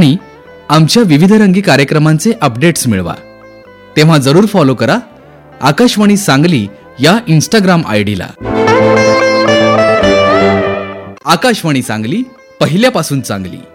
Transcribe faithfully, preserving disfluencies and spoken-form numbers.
आणि आमच्या विविधरंगी कार्यक्रमांचे अपडेट्स मिळवा. तेव्हा जरूर फॉलो करा आकाशवाणी सांगली या इंस्टाग्राम आय डीला. आकाशवाणी सांगली, पहिल्यापासून चांगली.